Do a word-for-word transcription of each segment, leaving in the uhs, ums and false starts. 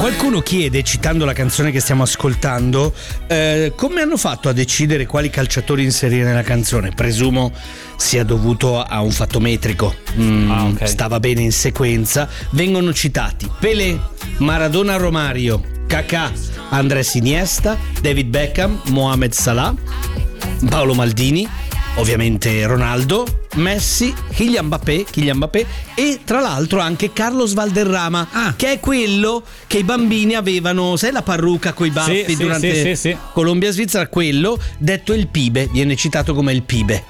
Qualcuno chiede, citando la canzone che stiamo ascoltando, eh, come hanno fatto a decidere quali calciatori inserire nella canzone? Presumo sia dovuto a un fatto metrico. Mm, ah, okay. Stava bene in sequenza. Vengono citati Pelé, Maradona, Romario, Kaká, Andrés Iniesta, David Beckham, Mohamed Salah, Paolo Maldini, ovviamente Ronaldo, Messi, Kylian Mbappé, Kylian Mbappé e tra l'altro anche Carlos Valderrama, ah. che è quello che i bambini avevano, sai, la parrucca coi baffi sì, durante sì, sì, sì. Colombia-Svizzera, quello detto il Pibe, viene citato come il Pibe.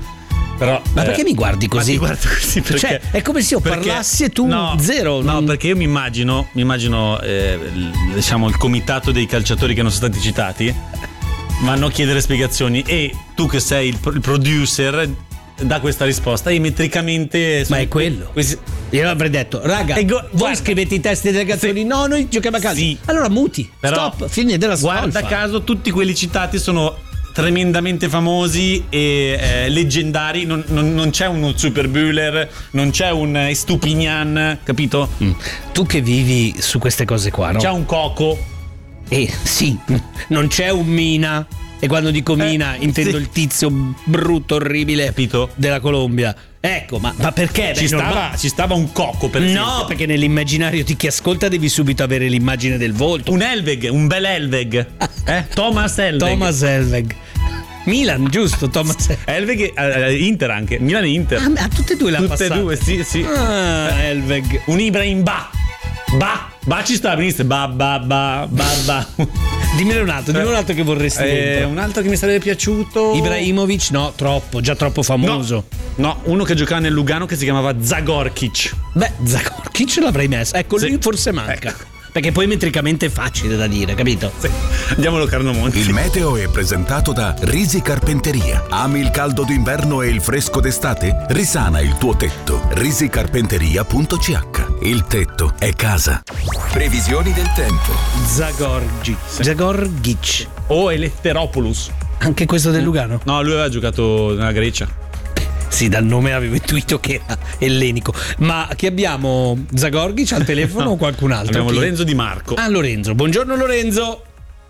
Però, ma eh, perché mi guardi così? Ma ti guardo così perché, cioè, è come se io perché, parlassi e tu no, zero. No, non... perché io mi immagino, mi immagino eh, il, diciamo il comitato dei calciatori che non sono stati citati vanno a chiedere spiegazioni e tu che sei il, il producer dà questa risposta e metricamente ma è quello questi... io avrei detto raga go, voi guarda, scrivete i testi delle canzoni sì. No, noi giochiamo a calcio sì. Allora muti, però, stop, fine della storia. Guarda caso tutti quelli citati sono tremendamente famosi e eh, leggendari, non, non, non c'è uno Super Bühler, non c'è un Stupinian, capito? Mm. Tu che vivi su queste cose qua, no? C'è un Coco. Eh sì, non c'è un Mina. E quando dico Mina eh, intendo sì. il tizio brutto, orribile, capito? Della Colombia. Ecco, ma, ma perché? Ci, Beh, stava, ci stava un Coco, per esempio. No, perché nell'immaginario di chi ascolta devi subito avere l'immagine del volto. Un Elveg, un bel Elveg. Eh? Thomas Elveg. Thomas Elveg. Milan, giusto, Thomas Elveg, eh, Inter anche. Milan e Inter. Ah, tutte e due la Tutte passata. e due, sì, sì. Ah, Elveg. Un Ibrahim Ba. Ba. Ba ci sta, benissimo. Ba, ba, ba, ba, ba. Dimmene un altro, dimmene un altro che vorresti eh, un altro che mi sarebbe piaciuto. Ibrahimovic, no, troppo, già troppo famoso. No, no, uno che giocava nel Lugano che si chiamava Zagorkic. Beh, Zagorkic l'avrei messo. Ecco, sì. Lui forse manca. Ecco. Perché poi metricamente è facile da dire, capito? Sì. Andiamolo Carlo Monti. Il meteo è presentato da Risi Carpenteria. Ami il caldo d'inverno e il fresco d'estate? Risana il tuo tetto. risicarpenteria punto c h. Il tetto è casa. Previsioni del tempo. Zagorgic. Sì. Zagorgic. O Eleftheropoulos. Anche questo del Lugano? No, lui aveva giocato nella Grecia. Sì, dal nome avevo intuito che era ellenico. Ma chi abbiamo? Zagorgic al telefono no, o qualcun altro? Abbiamo chi? Lorenzo Di Marco. Ah, Lorenzo. Buongiorno Lorenzo.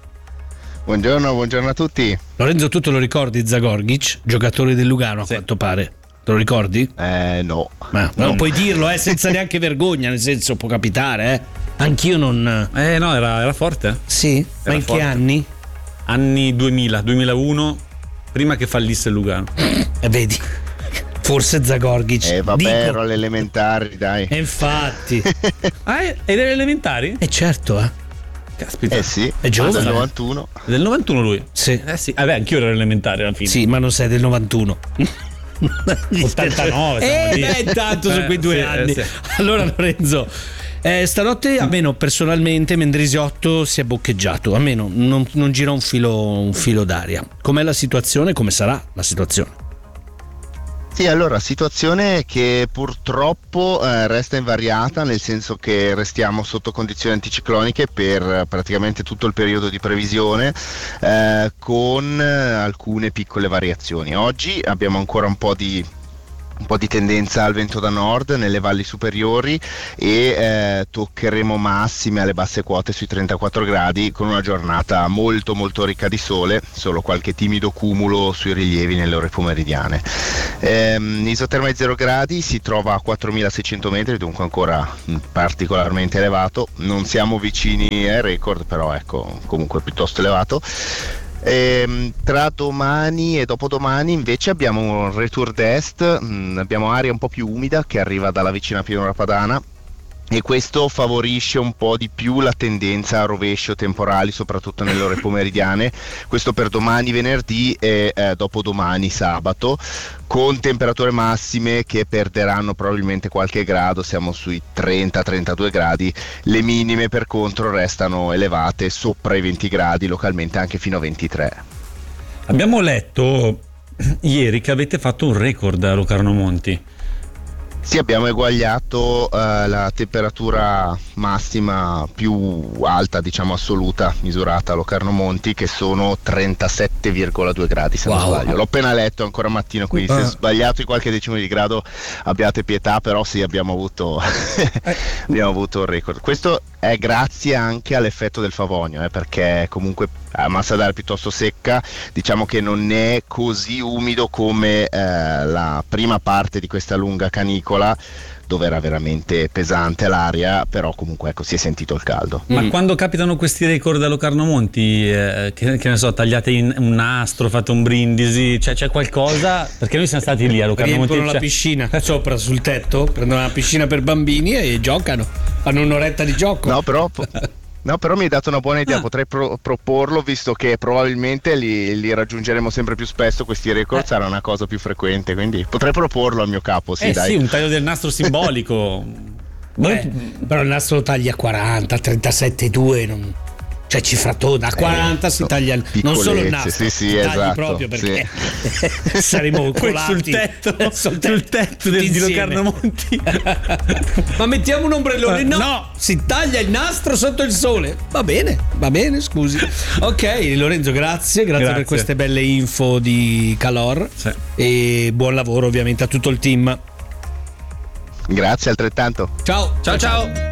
Buongiorno, buongiorno a tutti. Lorenzo, tu te lo ricordi Zagorgic? Giocatore del Lugano, sì. a quanto pare. Te lo ricordi? Eh, no. Ma non puoi dirlo, eh, senza neanche vergogna, nel senso può capitare, eh. Anch'io non... Eh no, era, era forte. Sì? Era Ma in forte. Che anni? Anni duemila, duemilauno, prima che fallisse il Lugano. E vedi... Forse Zagorgic. Eh vabbè, Dico. ero alle elementari, dai. E infatti. Ah, eri alle elementari? Eh certo, eh. Caspita. Eh sì. È giovane. Del novantuno. Del novantuno lui? Sì. Eh sì. Vabbè, anch'io ero alle elementari alla fine. Sì, ma non sei del novantuno. ottantanove. Eh, beh, intanto sono quei due sì, anni. Eh, sì. Allora Lorenzo, eh, stanotte almeno personalmente Mendrisiotto si è boccheggiato. A me non, non, non gira un filo, un filo d'aria. Com'è la situazione? Come sarà la situazione? Sì, allora, situazione che purtroppo eh, resta invariata, nel senso che restiamo sotto condizioni anticicloniche per eh, praticamente tutto il periodo di previsione, eh, con eh, alcune piccole variazioni. Oggi abbiamo ancora un po' di un po' di tendenza al vento da nord nelle valli superiori e eh, toccheremo massime alle basse quote sui trentaquattro gradi, con una giornata molto molto ricca di sole, solo qualche timido cumulo sui rilievi nelle ore pomeridiane. Ehm, isoterma di zero gradi, si trova a quattromilaseicento metri, dunque ancora particolarmente elevato. Non siamo vicini ai record, però ecco, comunque piuttosto elevato. E, tra domani e dopodomani invece abbiamo un retour d'est, mh, abbiamo aria un po' più umida che arriva dalla vicina pianura padana e questo favorisce un po' di più la tendenza a rovescio temporali, soprattutto nelle ore pomeridiane. Questo per domani venerdì e eh, dopodomani sabato, con temperature massime che perderanno probabilmente qualche grado, siamo sui trenta trentadue gradi. Le minime per contro restano elevate, sopra i venti gradi, localmente anche fino a ventitré. Abbiamo letto ieri che avete fatto un record a Locarno Monti. Sì, abbiamo eguagliato uh, la temperatura massima più alta, diciamo assoluta, misurata a Locarno Monti, che sono trentasette virgola due gradi, se wow. non sbaglio. L'ho appena letto ancora mattino, quindi uh. se ho sbagliato di qualche decimo di grado abbiate pietà, però sì, abbiamo avuto abbiamo avuto un record. Questo è grazie anche all'effetto del Favonio, eh, perché comunque a massa d'aria piuttosto secca, diciamo che non è così umido come eh, la prima parte di questa lunga canicola, dove era veramente pesante l'aria, però comunque ecco si è sentito il caldo. Ma Mm. quando capitano questi record a Locarno Monti, eh, che, che ne so, tagliate in un nastro, fate un brindisi, cioè c'è qualcosa? Perché noi siamo stati lì a Locarno Monti. Riempiono la cioè- piscina sopra sul tetto, prendono una piscina per bambini e giocano, fanno un'oretta di gioco. No, però No, però mi hai dato una buona idea, Ah. potrei pro- proporlo, visto che probabilmente li, li raggiungeremo sempre più spesso, questi record, Eh. sarà una cosa più frequente, quindi potrei proporlo al mio capo, sì, eh dai. sì, un taglio del nastro simbolico. Beh, però il nastro lo taglia a quaranta, trentasette virgola due, non... cioè cifra tonda, a quaranta si no, taglia il- non solo il piccolezze, nastro, sì, sì, si tagli esatto, proprio perché sì. saremo Poi colati sul tetto, sul sul tetto del, tutti di insieme. Locarno Monti. Ma mettiamo un ombrellone? No, No. si taglia il nastro sotto il sole. Va bene, va bene, scusi. Ok, Lorenzo, grazie, grazie, Grazie. per queste belle info di Calor. Sì. E buon lavoro ovviamente a tutto il team. Grazie altrettanto. Ciao, Ciao ciao.